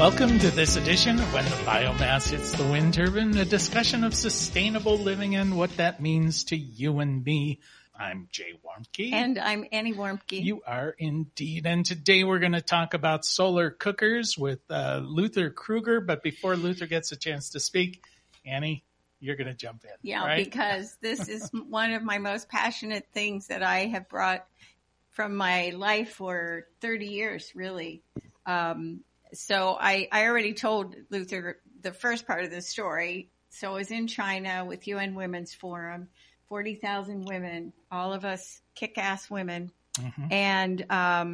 Welcome to this edition of When the Biomass Hits the Wind Turbine, a discussion of sustainable living and what that means to you and me. I'm Jay Warmke. And I'm Annie Warmke. You are indeed. And today we're going to talk about solar cookers with Luther Kruger. But before Luther gets a chance to speak, Annie, you're going to jump in. Yeah, right? Because this is one of my most passionate things that I have brought from my life for 30 years, really. So I already told Luther the first part of the story. So I was in China with UN Women's Forum, 40,000 women, all of us kick-ass women. Mm-hmm. And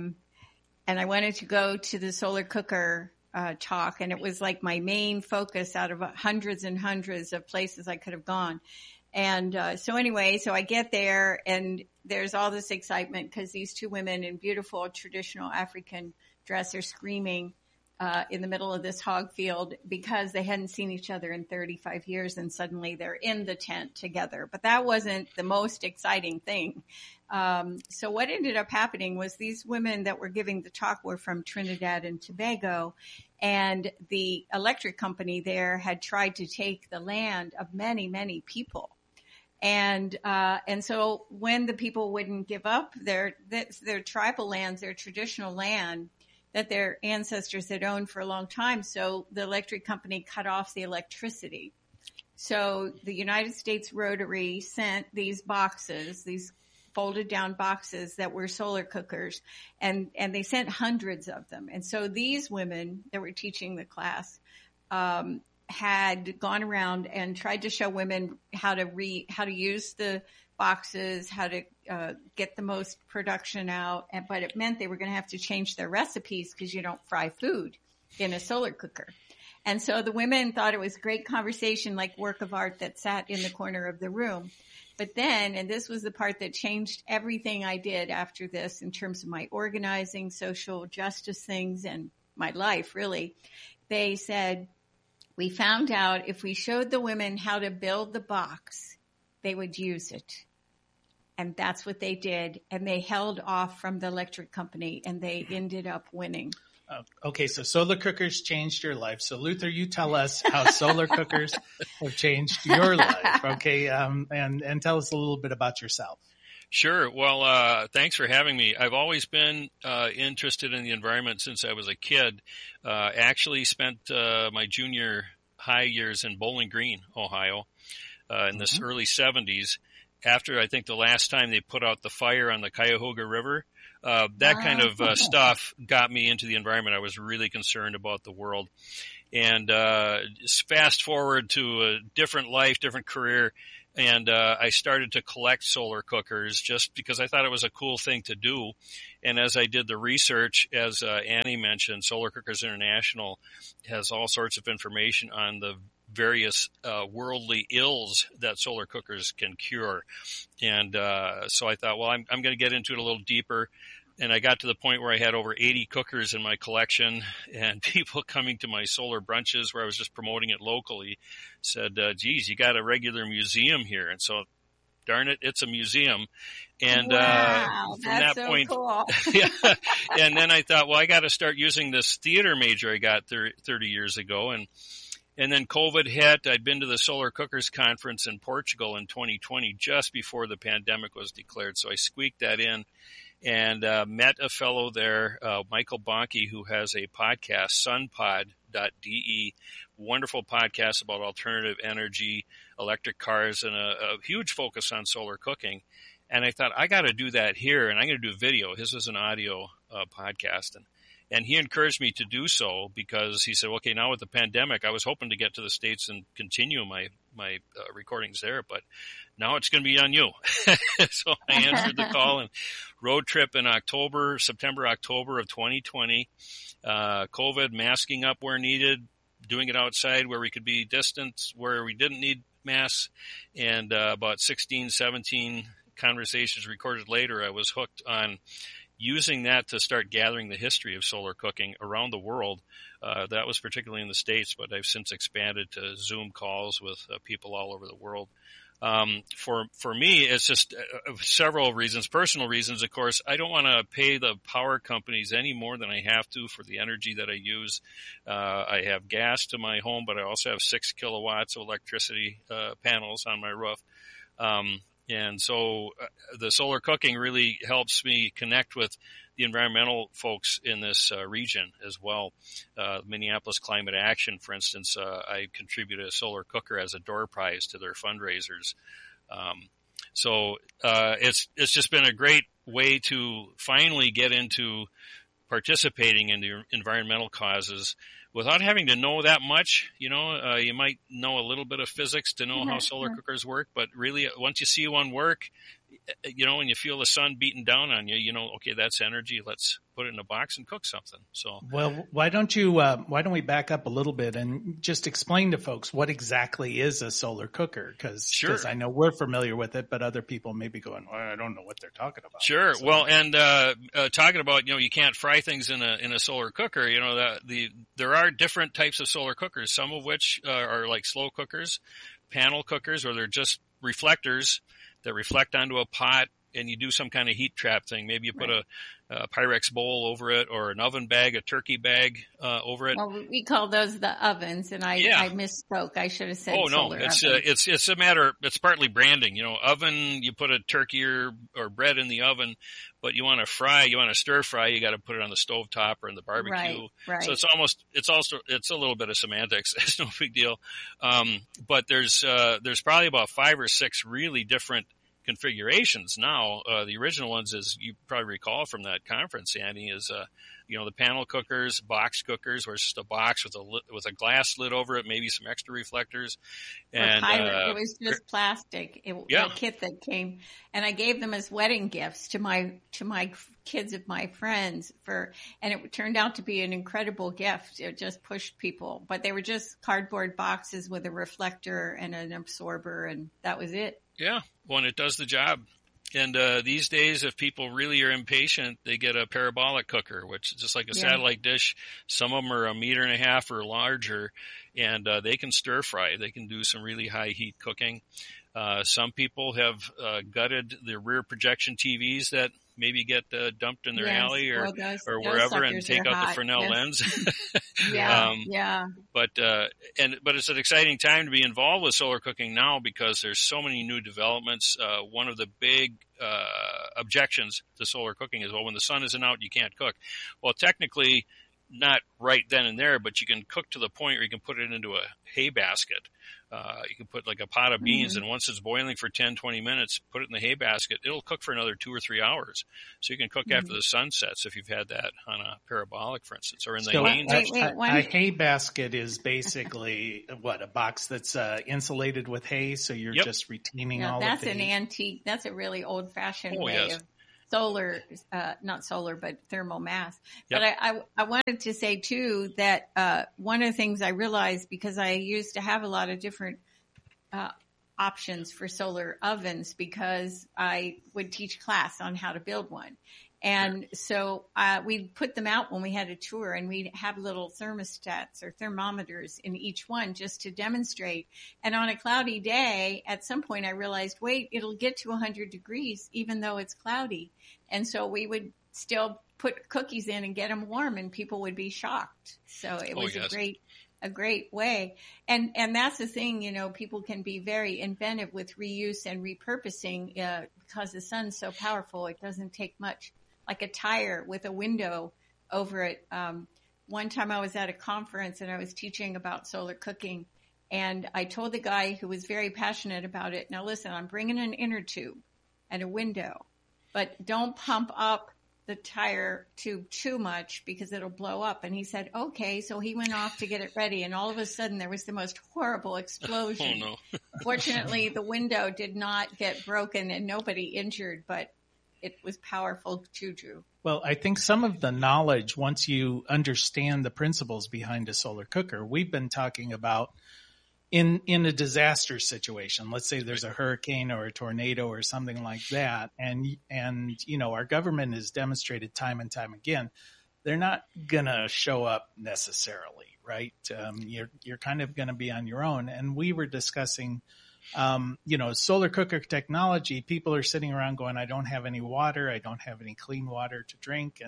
I wanted to go to the solar cooker talk, and it was like my main focus out of hundreds and hundreds of places I could have gone. And so I get there, and there's all this excitement because these two women in beautiful traditional African dress are screaming in the middle of this hog field because they hadn't seen each other in 35 years, and suddenly they're in the tent together. But that wasn't the most exciting thing. So what ended up happening was these women that were giving the talk were from Trinidad and Tobago, and the electric company there had tried to take the land of many, many people. And so when the people wouldn't give up their tribal lands, their traditional land that their ancestors had owned for a long time, so the electric company cut off the electricity. So the United States Rotary sent these boxes, these folded down boxes that were solar cookers, and they sent hundreds of them. And so these women that were teaching the class, had gone around and tried to show women how to use the boxes, how to get the most production out. But it meant they were going to have to change their recipes because you don't fry food in a solar cooker. And so the women thought it was great conversation, like work of art that sat in the corner of the room. But then, and this was the part that changed everything I did after this in terms of my organizing, social justice things, and my life, really, they said, we found out if we showed the women how to build the box, they would use it. And that's what they did. And they held off from the electric company, and they ended up winning. Okay, so solar cookers changed your life. So Luther, you tell us how solar cookers have changed your life. Okay, and tell us a little bit about yourself. Sure. Well, thanks for having me. I've always been interested in the environment since I was a kid. Actually spent my junior high years in Bowling Green, Ohio, in the early 70s. After, I think, the last time they put out the fire on the Cuyahoga River, that kind of stuff got me into the environment. I was really concerned about the world. And fast forward to a different life, different career, and I started to collect solar cookers just because I thought it was a cool thing to do. And as I did the research, as Annie mentioned, Solar Cookers International has all sorts of information on the various worldly ills that solar cookers can cure. And so I thought, well, I'm going to get into it a little deeper. And I got to the point where I had over 80 cookers in my collection, and people coming to my solar brunches where I was just promoting it locally said, geez, you got a regular museum here. And so, darn it, it's a museum. And wow, from that so point, cool. Yeah. And then I thought, well, I got to start using this theater major I got 30 years ago. And then COVID hit. I'd been to the Solar Cookers Conference in Portugal in 2020, just before the pandemic was declared. So I squeaked that in and met a fellow there, Michael Bonke, who has a podcast, sunpod.de, wonderful podcast about alternative energy, electric cars, and a huge focus on solar cooking. And I thought, I got to do that here, and I'm going to do video. His was an audio podcast. And he encouraged me to do so because he said, okay, now with the pandemic, I was hoping to get to the States and continue my recordings there, but now it's going to be on you. So I answered the call and road trip in September, October of 2020, COVID, masking up where needed, doing it outside where we could be distant, where we didn't need masks. And about 16, 17 conversations recorded later, I was hooked on using that to start gathering the history of solar cooking around the world. That was particularly in the States, but I've since expanded to Zoom calls with people all over the world. For me, it's just several reasons, personal reasons, of course. I don't want to pay the power companies any more than I have to for the energy that I use. I have gas to my home, but I also have 6 kilowatts of electricity panels on my roof. And so the solar cooking really helps me connect with the environmental folks in this region as well. Minneapolis Climate Action, for instance, I contributed a solar cooker as a door prize to their fundraisers. So it's just been a great way to finally get into participating in the environmental causes without having to know that much. You might know a little bit of physics to know how solar cookers work, but really once you see one work, and you feel the sun beating down on you, okay, that's energy. Let's put it in a box and cook something. So, well, why don't we back up a little bit and just explain to folks what exactly is a solar cooker? Because I know we're familiar with it, but other people may be going, well, I don't know what they're talking about. Sure. So, well, and talking about, you can't fry things in a solar cooker. There are different types of solar cookers, some of which are like slow cookers, panel cookers, or they're just reflectors that reflect onto a pot, and you do some kind of heat trap thing. Maybe you put a Pyrex bowl over it, or an oven bag, a turkey bag over it. Well, we call those the ovens, and I misspoke. I should have said solar oven. It's a matter. It's partly branding. Oven. You put a turkey or bread in the oven, but you want to stir fry. You got to put it on the stovetop or in the barbecue. Right. So it's a little bit of semantics. It's no big deal. But there's probably about 5 or 6 really different configurations now. The original ones, as you probably recall from that conference, Andy, is the panel cookers, box cookers, where it's just a box with a glass lid over it, maybe some extra reflectors. And it was just plastic. The kit that came, and I gave them as wedding gifts to my kids of my friends and it turned out to be an incredible gift. It just pushed people, but they were just cardboard boxes with a reflector and an absorber, and that was it. Yeah, well, and it does the job. And these days, if people really are impatient, they get a parabolic cooker, which is just like a satellite dish. Some of them are 1.5 meters or larger, and they can stir fry. They can do some really high heat cooking. Some people have gutted the rear projection TVs that maybe get dumped in their alley or wherever, and take out the Fresnel lens. But it's an exciting time to be involved with solar cooking now, because there's so many new developments. One of the big objections to solar cooking is, well, when the sun isn't out, you can't cook. Well, technically, not right then and there, but you can cook to the point where you can put it into a hay basket. You can put like a pot of beans, and once it's boiling for 10, 20 minutes, put it in the hay basket. It'll cook for another 2 or 3 hours. So you can cook after the sun sets if you've had that on a parabolic, for instance, or in the a hay basket is basically a box that's insulated with hay, so you're just retaining all of the That's an antique. That's a really old-fashioned way of solar, not solar, but thermal mass. Yep. But I wanted to say too that one of the things I realized, because I used to have a lot of different options for solar ovens, because I would teach class on how to build one. And so we'd put them out when we had a tour, and we'd have little thermostats or thermometers in each one just to demonstrate. And on a cloudy day, at some point I realized, wait, it'll get to 100 degrees even though it's cloudy. And so we would still put cookies in and get them warm, and people would be shocked. So it was a great way. And that's the thing, people can be very inventive with reuse and repurposing because the sun's so powerful. It doesn't take much. Like a tire with a window over it. One time I was at a conference and I was teaching about solar cooking, and I told the guy who was very passionate about it, now listen, I'm bringing an inner tube and a window, but don't pump up the tire tube too much because it'll blow up. And he said, okay. So he went off to get it ready, and all of a sudden there was the most horrible explosion. Oh, no. Fortunately, the window did not get broken and nobody injured, but it was powerful too, Drew. Well, I think some of the knowledge, once you understand the principles behind a solar cooker, we've been talking about in a disaster situation. Let's say there's a hurricane or a tornado or something like that. And our government has demonstrated time and time again, they're not going to show up necessarily, right? You're kind of going to be on your own. And we were discussing solar cooker technology, people are sitting around going, I don't have any water. I don't have any clean water to drink.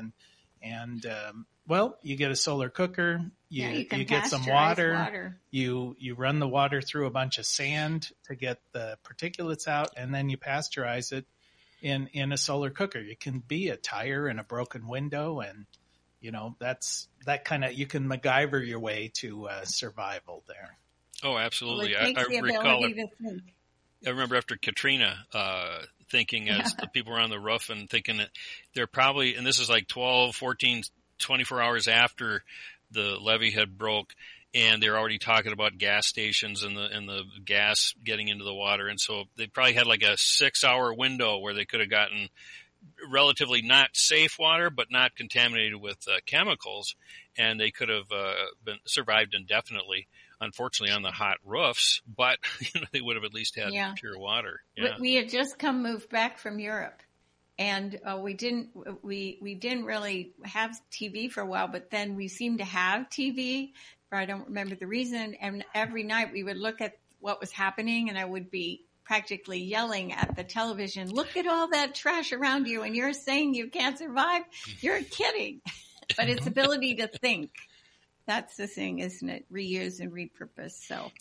Well, you get a solar cooker, you get some water, you run the water through a bunch of sand to get the particulates out, and then you pasteurize it in a solar cooker. It can be a tire and a broken window, and that's that kind of, you can MacGyver your way to survival there. Oh, absolutely. Well, I recall it. I remember after Katrina, thinking as the people were on the roof and thinking that they're probably, and this is like 12, 14, 24 hours after the levee had broke, and they're already talking about gas stations and the gas getting into the water. And so they probably had like a 6-hour window where they could have gotten relatively not safe water, but not contaminated with chemicals, and they could have been survived indefinitely. Unfortunately, on the hot roofs, but they would have at least had pure water. Yeah. We had just moved back from Europe, and we didn't really have TV for a while. But then we seemed to have TV, or I don't remember the reason. And every night we would look at what was happening, and I would be practically yelling at the television, "Look at all that trash around you, and you're saying you can't survive? You're kidding!" But its ability to think. That's the thing, isn't it? Reuse and repurpose. So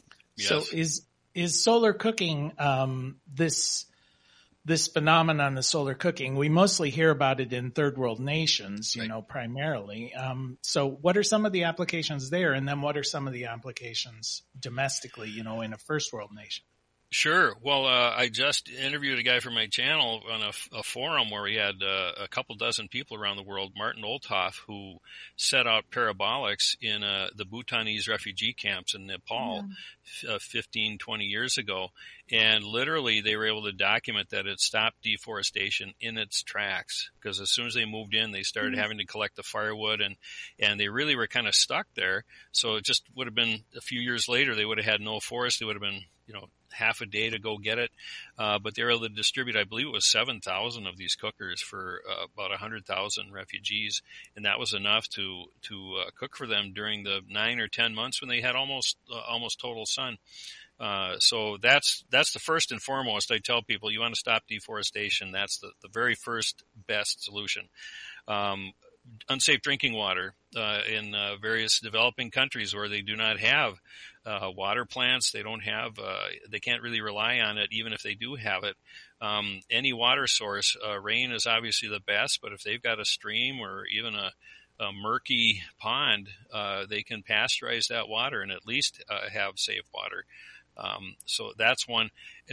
is solar cooking this phenomenon of solar cooking? We mostly hear about it in third world nations, primarily. So what are some of the applications there, and then what are some of the applications domestically, in a first world nation? Sure. Well, I just interviewed a guy from my channel on a forum where we had a couple dozen people around the world, Martin Olthoff, who set out parabolics in the Bhutanese refugee camps in Nepal 15, 20 years ago. And literally they were able to document that it stopped deforestation in its tracks, because as soon as they moved in, they started having to collect the firewood, and they really were kind of stuck there. So it just would have been a few years later, they would have had no forest. It would have been, half a day to go get it. But they were able to distribute, I believe it was 7,000 of these cookers for about 100,000 refugees. And that was enough to cook for them during the 9 or 10 months when they had almost total sun. So that's the first and foremost. I tell people, you want to stop deforestation. That's the very first best solution. Unsafe drinking water in various developing countries where they do not have water plants. They don't have, they can't really rely on it, even if they do have it. Any water source, rain is obviously the best, but if they've got a stream or even a murky pond, they can pasteurize that water and at least have safe water. So that's one.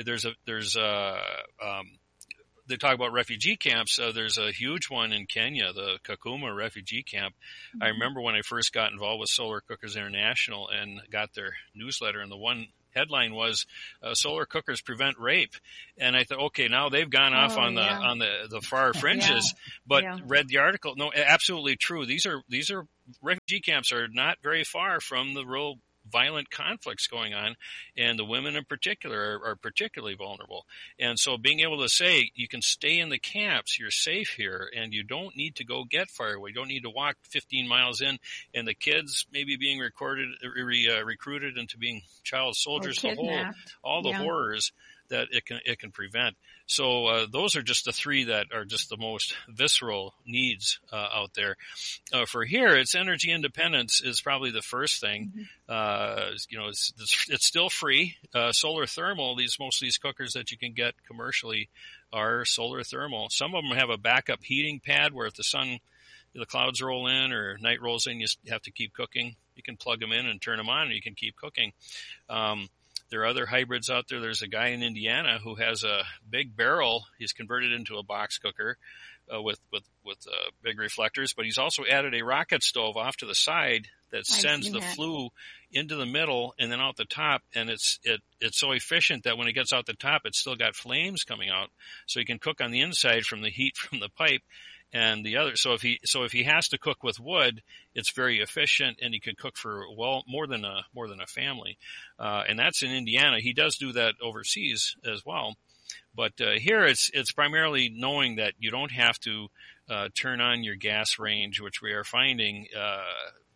They talk about refugee camps. There's a huge one in Kenya, the Kakuma refugee camp. I remember when I first got involved with Solar Cookers International and got their newsletter, and the one headline was "Solar Cookers Prevent Rape," and I thought, okay, now they've gone off on the far fringes. But read the article. No, absolutely true. These are refugee camps are not very far from the real violent conflicts going on, and the women in particular are particularly vulnerable. And so being able to say, you can stay in the camps, you're safe here, and you don't need to go get firewood. You don't need to walk 15 miles in, and the kids maybe being recruited into being child soldiers, all the horrors that it can prevent. So those are just the three that are just the most visceral needs out there. For here, it's energy independence is probably the first thing. It's still free. Solar thermal, most of these cookers that you can get commercially are solar thermal. Some of them have a backup heating pad where if the clouds roll in or night rolls in, you have to keep cooking. You can plug them in and turn them on, and you can keep cooking. There are other hybrids out there. There's a guy in Indiana who has a big barrel. He's converted into a box cooker with big reflectors, but he's also added a rocket stove off to the side that sends the flue into the middle and then out the top. And it's so efficient that when it gets out the top, it's still got flames coming out, so he can cook on the inside from the heat from the pipe. And the other, so if he has to cook with wood, it's very efficient, and he can cook for more than a family. And that's in Indiana. He does do that overseas as well. But here it's primarily knowing that you don't have to turn on your gas range, which we are finding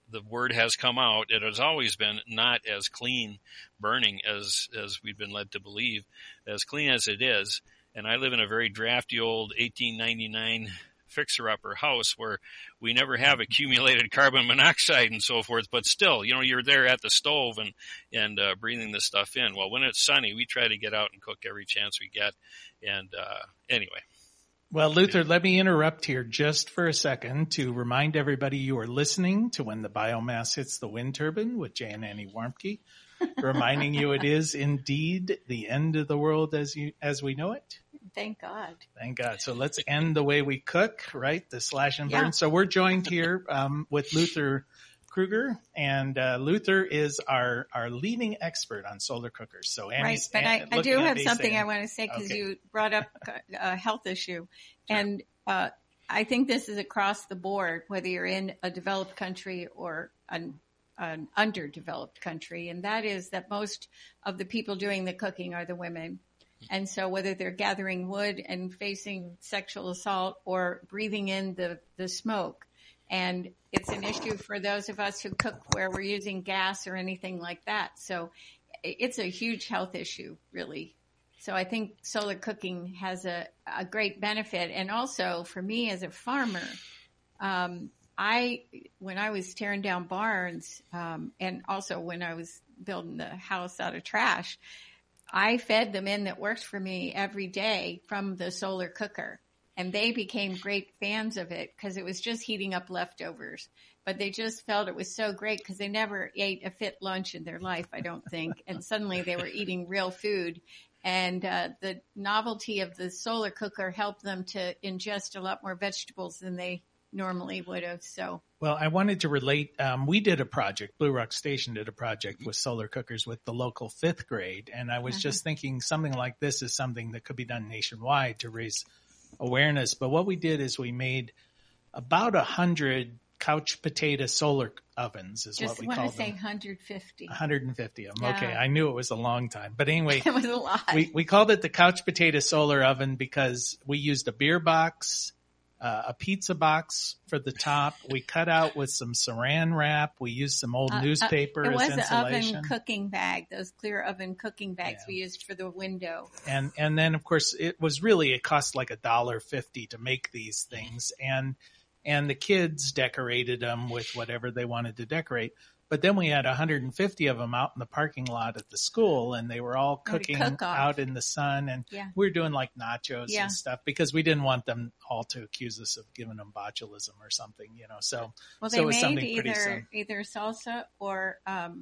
the word has come out. It has always been not as clean burning as we've been led to believe, as clean as it is. And I live in a very drafty old 1899 fixer-upper house where we never have accumulated carbon monoxide and so forth, but still, you're there at the stove and breathing this stuff in. Well, when it's sunny, we try to get out and cook every chance we get. And anyway. Well, Luther, let me interrupt here just for a second to remind everybody you are listening to When the Biomass Hits the Wind Turbine with Jay and Annie Warmke, reminding you it is indeed the end of the world as we know it. Thank God. Thank God. So let's end the way we cook, right? The slash and burn. Yeah. So we're joined here with Luther Kruger, and Luther is our leading expert on solar cookers. So Annie's, right, but I do have something saying, I want to say because you brought up a health issue, and I think this is across the board, whether you're in a developed country or an underdeveloped country, and that is that most of the people doing the cooking are the women. And so whether they're gathering wood and facing sexual assault or breathing in the smoke, and it's an issue for those of us who cook where we're using gas or anything like that. So it's a huge health issue, really. So I think solar cooking has a great benefit. And also for me as a farmer, when I was tearing down barns, and also when I was building the house out of trash, I fed the men that worked for me every day from the solar cooker, and they became great fans of it because it was just heating up leftovers. But they just felt it was so great because they never ate a fit lunch in their life, I don't think. And suddenly they were eating real food. And the novelty of the solar cooker helped them to ingest a lot more vegetables than they normally would have. So, well, I wanted to relate. We did a project, Blue Rock Station did a project with solar cookers with the local 5th grade. And I was just thinking something like this is something that could be done nationwide to raise awareness. But what we did is we made about 100 couch potato solar ovens is what we call them. Just want to say 150. 150 of them. Yeah. Okay. I knew it was a long time, but anyway, It was a lot. we called it the couch potato solar oven because we used a beer box, a pizza box for the top. We cut out with some saran wrap. We used some old newspaper it as was insulation. an oven cooking bag, those clear oven cooking bags we used for the window. And then of course it cost like $1.50 to make these things. And the kids decorated them with whatever they wanted to decorate. But then we had 150 of them out in the parking lot at the school, and they were all cooking out in the sun. And we were doing like nachos and stuff because we didn't want them all to accuse us of giving them botulism or something, So, well, so they made either salsa or,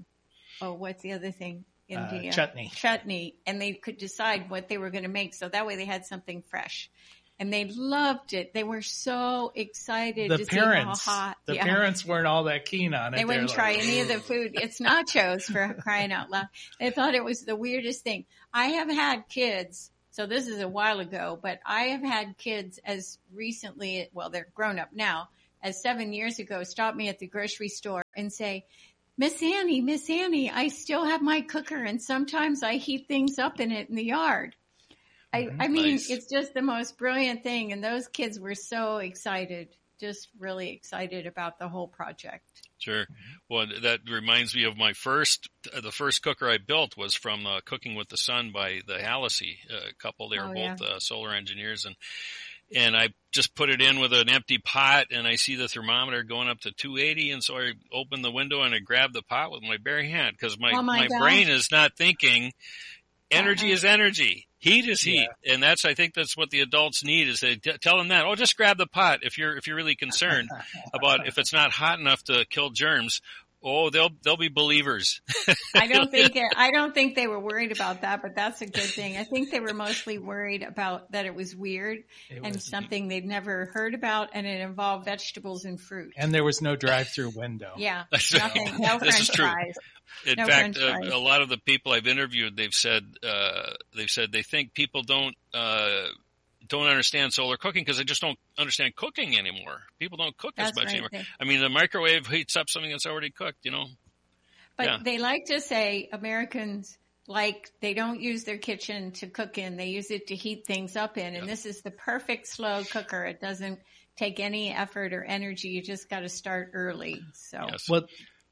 what's the other thing? India. Chutney. And they could decide what they were going to make. So that way they had something fresh. And they loved it. They were so excited to see how hot. The parents weren't all that keen on it. They wouldn't try any of the food. It's nachos, for crying out loud. They thought it was the weirdest thing. I have had kids, so this is a while ago, but I have had kids as recently, well, they're grown up now, as 7 years ago, stop me at the grocery store and say, Miss Annie, I still have my cooker, and sometimes I heat things up in it in the yard. I mean, nice. It's just the most brilliant thing. And those kids were so excited, just really excited about the whole project. Sure. Well, that reminds me of the first cooker I built was from Cooking with the Sun by the Hallisey couple. They were both solar engineers. And I just put it in with an empty pot, and I see the thermometer going up to 280. And so I opened the window and I grabbed the pot with my bare hand because my brain is not thinking energy is energy. Heat is heat, and I think that's what the adults need is they tell them that. Oh, just grab the pot if you're really concerned about if it's not hot enough to kill germs. Oh, they'll be believers. I don't think they were worried about that, but that's a good thing. I think they were mostly worried about that it was weird and something they'd never heard about, and it involved vegetables and fruit. And there was no drive-through window. Yeah, nothing. No French fries. In fact, a lot of the people I've interviewed, they've said they think people don't understand solar cooking because they just don't understand cooking anymore. People don't cook as much anymore. I mean, the microwave heats up something that's already cooked, But they like to say Americans they don't use their kitchen to cook in. They use it to heat things up in. And this is the perfect slow cooker. It doesn't take any effort or energy. You just got to start early. So, Yes. Well,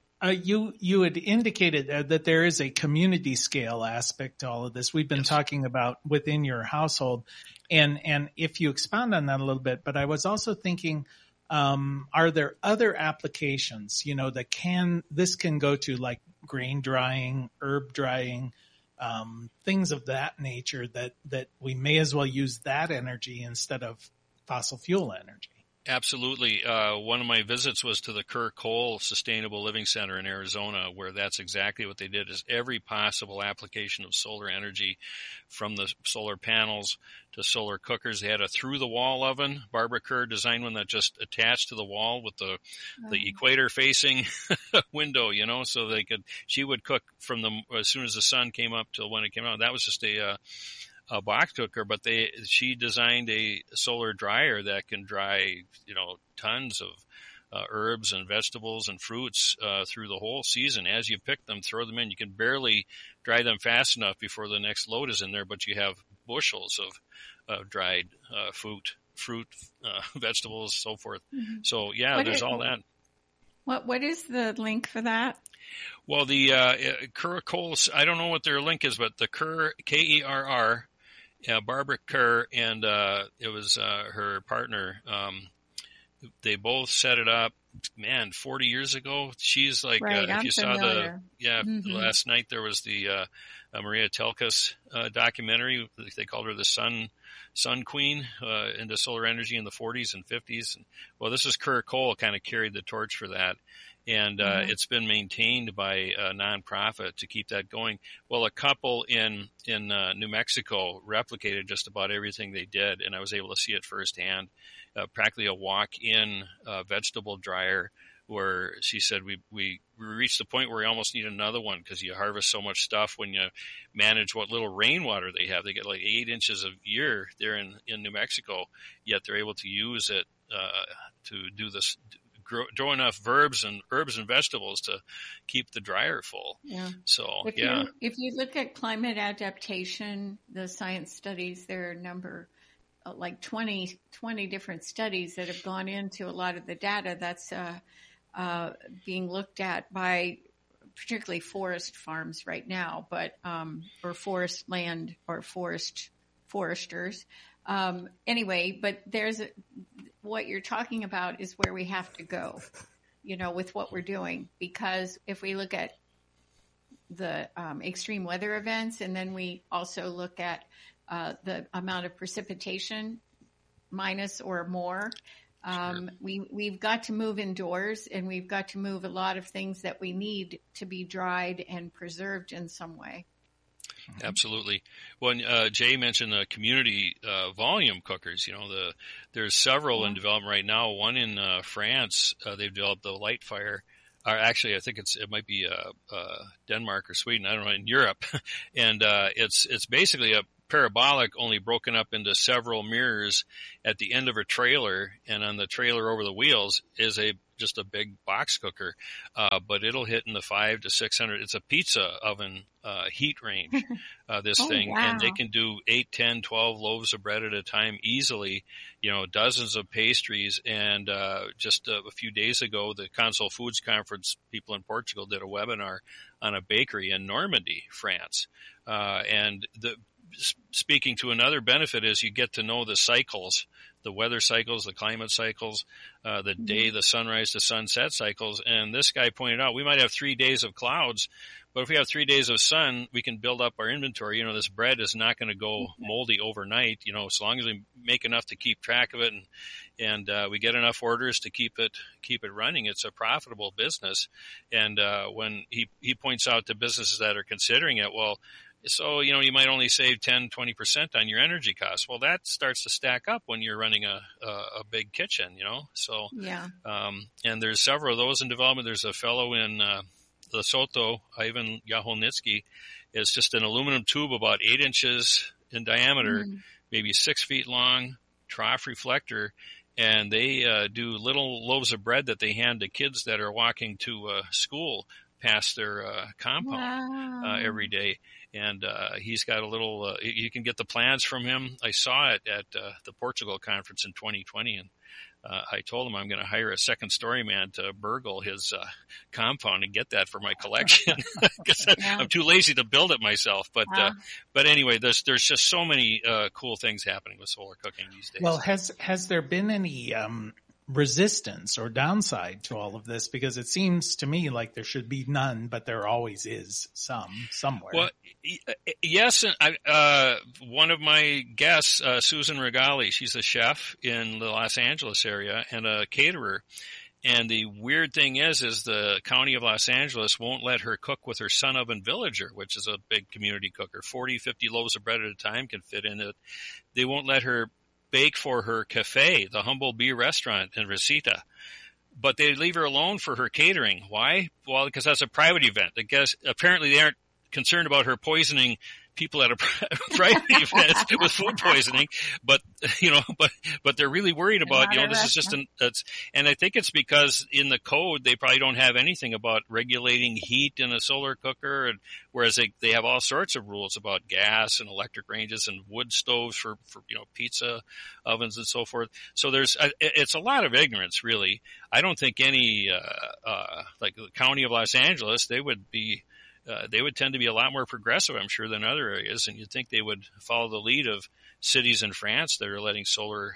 you had indicated that there is a community scale aspect to all of this. We've been talking about within your household, and if you expound on that a little bit. But I was also thinking, are there other applications, that this can go to, like grain drying, herb drying, things of that nature, that we may as well use that energy instead of fossil fuel energy? Absolutely. One of my visits was to the Kerr Cole Sustainable Living Center in Arizona, where that's exactly what they did, is every possible application of solar energy, from the solar panels to solar cookers. They had a through-the-wall oven. Barbara Kerr designed one that just attached to the wall with the equator-facing window, so she would cook from as soon as the sun came up till when it came out. That was just a box cooker, but she designed a solar dryer that can dry, tons of herbs and vegetables and fruits through the whole season. As you pick them, throw them in. You can barely dry them fast enough before the next load is in there, but you have bushels of dried fruit, vegetables, so forth. Mm-hmm. So there's all that. What is the link for that? Well, the Kerr Cole, I don't know what their link is, but the Kerr, Kerr, Barbara Kerr, and it was her partner. They both set it up, 40 years ago. She's like, right, if you familiar. saw last night there was the Maria Telkas documentary. They called her the Sun Queen into solar energy in the 40s and 50s. Well, this is Kerr Cole kind of carried the torch for that. And it's been maintained by a nonprofit to keep that going. Well, a couple in New Mexico replicated just about everything they did, and I was able to see it firsthand. Practically a walk-in vegetable dryer, where she said we reached the point where we almost need another one, because you harvest so much stuff when you manage what little rainwater they have. They get like 8 inches a year there in New Mexico, yet they're able to use it to do this. Grow enough herbs and vegetables to keep the dryer full. Yeah. So, if you look at climate adaptation, the science studies, there are a number, like 20 different studies that have gone into a lot of the data that's being looked at by particularly forest farms right now, but or forest land or foresters. Anyway, but what you're talking about is where we have to go, with what we're doing, because if we look at the extreme weather events, and then we also look at the amount of precipitation, minus or more, we've got to move indoors, and we've got to move a lot of things that we need to be dried and preserved in some way. Absolutely. When Jay mentioned the community volume cookers, there's several in development right now. One in France, they've developed the Lightfire. Or actually, I think it might be Denmark or Sweden. I don't know, in Europe, and it's basically a parabolic, only broken up into several mirrors at the end of a trailer, and on the trailer over the wheels is just a big box cooker, but it'll hit in the 500 to 600. It's a pizza oven heat range, this thing, wow. And they can do 8, 10, 12 loaves of bread at a time easily, dozens of pastries. And just a few days ago, the Consol Foods Conference people in Portugal did a webinar on a bakery in Normandy, France, and speaking to another benefit is you get to know the cycles, the weather cycles, the climate cycles, the day, the sunrise to sunset cycles. And this guy pointed out we might have 3 days of clouds, but if we have 3 days of sun, we can build up our inventory. This bread is not going to go moldy overnight, as long as we make enough to keep track of it and we get enough orders to keep it running. It's a profitable business. And when he points out to businesses that are considering it, well, so, you might only save 10, 20% on your energy costs. Well, that starts to stack up when you're running a big kitchen, So, yeah. And there's several of those in development. There's a fellow in Lesotho, Ivan Yaholnitsky. It's just an aluminum tube about 8 inches in diameter, maybe 6 feet long, trough reflector. And they do little loaves of bread that they hand to kids that are walking to school past their compound every day. And he's got a little you can get the plans from him. I saw it at the Portugal conference in 2020, and I told him I'm going to hire a second-story man to burgle his compound and get that for my collection because I'm too lazy to build it myself. But anyway, there's just so many cool things happening with solar cooking these days. Well, has there been any resistance or downside to all of this? Because it seems to me like there should be none, but there always is somewhere. Well, yes. And one of my guests, Susan Regali, she's a chef in the Los Angeles area and a caterer. And the weird thing is the county of Los Angeles won't let her cook with her Sun Oven Villager, which is a big community cooker. 40, 50 loaves of bread at a time can fit in it. They won't let her bake for her cafe, the Humble Bee restaurant in Reseda. But they leave her alone for her catering. Why? Well, because that's a private event. I guess apparently they aren't concerned about her poisoning people at a private event with food poisoning, but they're really worried about, this is just and I think it's because in the code, they probably don't have anything about regulating heat in a solar cooker. And whereas they have all sorts of rules about gas and electric ranges and wood stoves for pizza ovens and so forth. So it's a lot of ignorance, really. I don't think any, like the county of Los Angeles, they would tend to be a lot more progressive, I'm sure, than other areas. And you'd think they would follow the lead of cities in France that are letting solar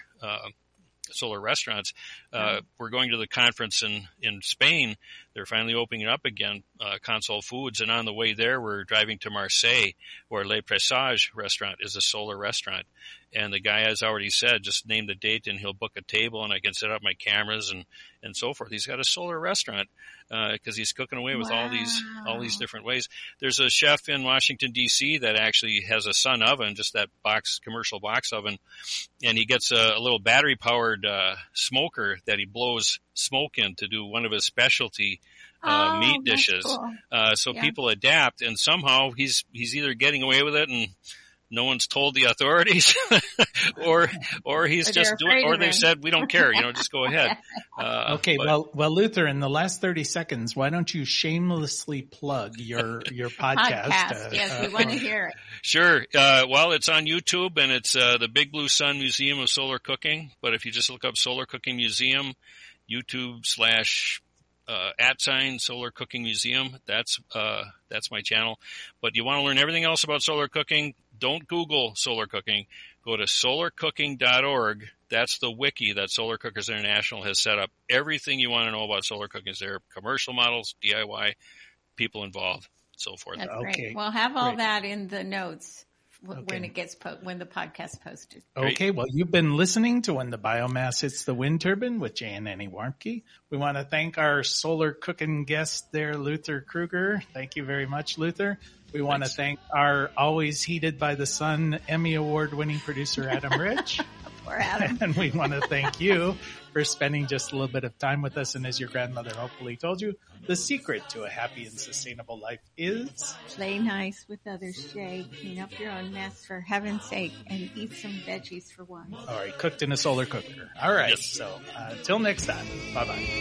restaurants. We're going to the conference in Spain. They're finally opening up again, Consol Foods. And on the way there, we're driving to Marseille, where Le Presage restaurant is a solar restaurant. And the guy has already said, just name the date and he'll book a table and I can set up my cameras and so forth. He's got a solar restaurant, because he's cooking away with all these different ways. There's a chef in Washington DC that actually has a Sun Oven, just that commercial box oven. And he gets a little battery powered, smoker that he blows smoke in to do one of his specialty, meat dishes. Cool. So people adapt, and somehow he's either getting away with it and no one's told the authorities, or he's just doing, or they've said, we don't care, just go ahead. Okay. Well, Luther, in the last 30 seconds, why don't you shamelessly plug your podcast? Yes, we want to hear it. Sure. Well, it's on YouTube, and it's the Big Blue Sun Museum of Solar Cooking. But if you just look up Solar Cooking Museum, YouTube / Solar Cooking Museum, that's my channel. But you want to learn everything else about solar cooking, don't Google solar cooking. Go to solarcooking.org. That's the wiki that Solar Cookers International has set up. Everything you want to know about solar cooking is there. Commercial models, DIY, people involved, so forth. That's great. We'll have all that in the notes when it gets when the podcast posted. Okay. Well, you've been listening to When the Biomass Hits the Wind Turbine with Jay and Annie Warmke. We want to thank our solar cooking guest there, Luther Kruger. Thank you very much, Luther. We want to thank our always heated by the sun Emmy Award winning producer, Adam Rich. Poor Adam. And we want to thank you for spending just a little bit of time with us. And as your grandmother hopefully told you, the secret to a happy and sustainable life is play nice with others, Jay. Clean up your own mess for heaven's sake and eat some veggies for once. All right. Cooked in a solar cooker. All right. Yes. So until next time. Bye-bye.